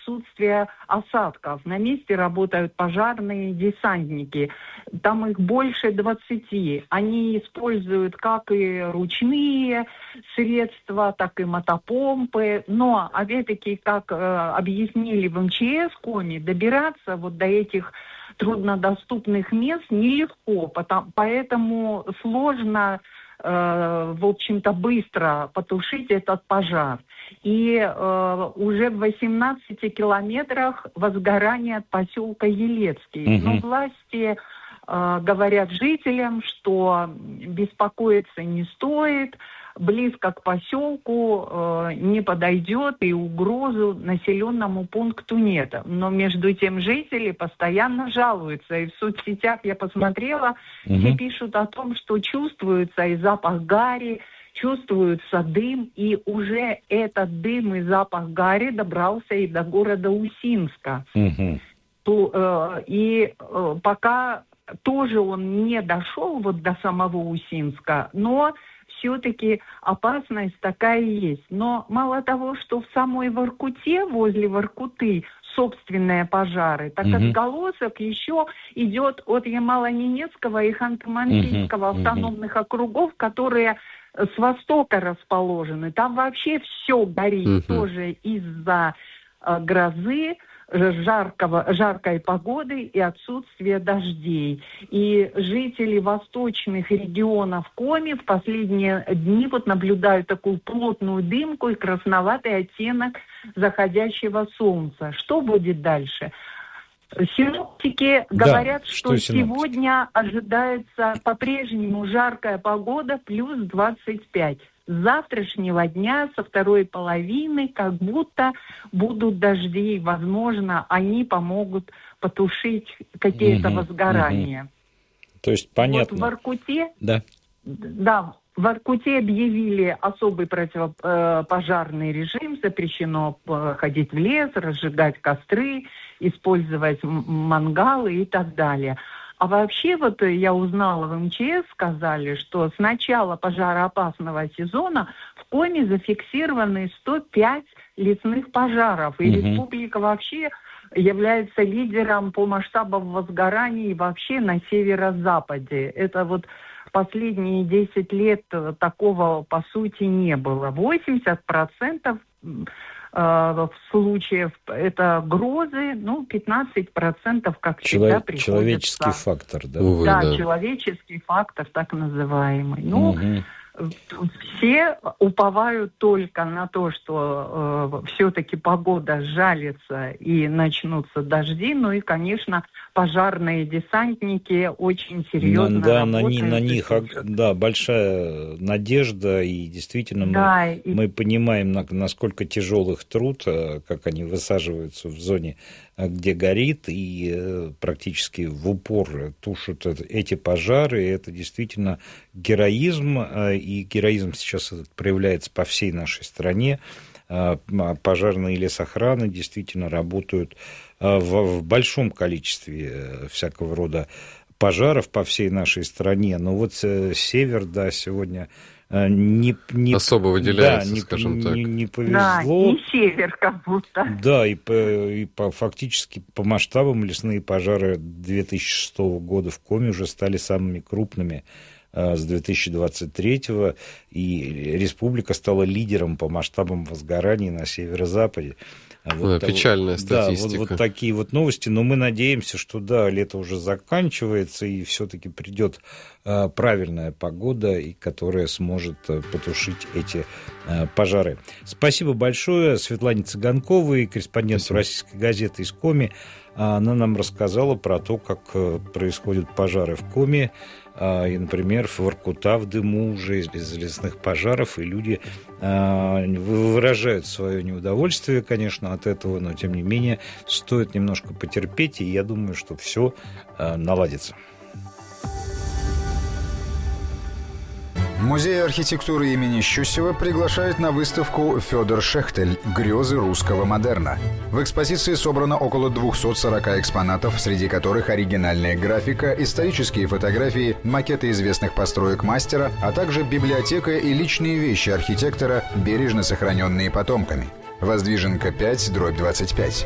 отсутствие осадков. На месте работают пожарные десантники. Там их больше 20. Они используют как и ручные средства, так и мотопомпы. Но, опять-таки, как объяснили в МЧС Коми, добираться вот до этих труднодоступных мест нелегко, поэтому сложно, в общем-то, быстро потушить этот пожар. И уже в 18 километрах возгорание от поселка Елецкий. Но власти говорят жителям, что беспокоиться не стоит, близко к поселку не подойдет и угрозу населенному пункту нет. Но между тем жители постоянно жалуются. И в соцсетях я посмотрела, все пишут о том, что чувствуется и запах гари, чувствуется дым, и уже этот дым и запах гари добрался и до города Усинска. И пока тоже он не дошел вот до самого Усинска, но все-таки опасность такая есть. Но мало того, что в самой Воркуте, возле Воркуты, собственные пожары, так отголосок еще идет от Ямало-Ненецкого и Ханты-Мансийского автономных округов, которые с востока расположены. Там вообще все горит тоже из-за грозы, жаркой погоды и отсутствия дождей. И жители восточных регионов Коми в последние дни вот наблюдают такую плотную дымку и красноватый оттенок заходящего солнца. Что будет дальше? Синоптики говорят, что сегодня ожидается по-прежнему жаркая погода плюс 25. С завтрашнего дня, со второй половины, как будто будут дожди. Возможно, они помогут потушить какие-то возгорания. То есть понятно. Вот в Воркуте, в Воркуте объявили особый противопожарный режим. Запрещено ходить в лес, разжигать костры, использовать мангалы и так далее. А вообще, вот я узнала в МЧС, сказали, что с начала пожароопасного сезона в Коми зафиксированы 105 лесных пожаров. И республика вообще является лидером по масштабам возгораний вообще на северо-западе. Это вот последние 10 лет такого, по сути, не было. 80% случаев это грозы, 15% как всегда приходится. Человеческий фактор, да? Увы, да. Человеческий фактор, так называемый. Все уповают только на то, что все-таки погода сжалится и начнутся дожди. Ну и, конечно, пожарные десантники очень серьезно работают. На них большая надежда, и действительно мы понимаем, насколько тяжел их труд, как они высаживаются в зоне, где горит, и практически в упор тушат эти пожары. Это действительно героизм, и героизм сейчас проявляется по всей нашей стране. Пожарные лесохраны действительно работают в большом количестве всякого рода пожаров по всей нашей стране. Но вот север, сегодня не особо выделяется, скажем так. Не повезло. Да, не север как будто. Да, фактически по масштабам лесные пожары 2006 года в Коми уже стали самыми крупными с 2023-го, и республика стала лидером по масштабам возгораний на северо-западе. Печальная статистика. Вот такие вот новости, но мы надеемся, что лето уже заканчивается, и все-таки придет правильная погода, и которая сможет потушить эти пожары. Спасибо большое Светлане Цыганковой, корреспонденту Российской газеты из Коми. Она нам рассказала про то, как происходят пожары в Коми, и, например, Воркута в дыму уже из лесных пожаров, и люди выражают свое неудовольствие, конечно, от этого, но, тем не менее, стоит немножко потерпеть, и я думаю, что все наладится. Музей архитектуры имени Щусева приглашает на выставку «Федор Шехтель. Грезы русского модерна». В экспозиции собрано около 240 экспонатов, среди которых оригинальная графика, исторические фотографии, макеты известных построек мастера, а также библиотека и личные вещи архитектора, бережно сохраненные потомками. Воздвиженка 5/25.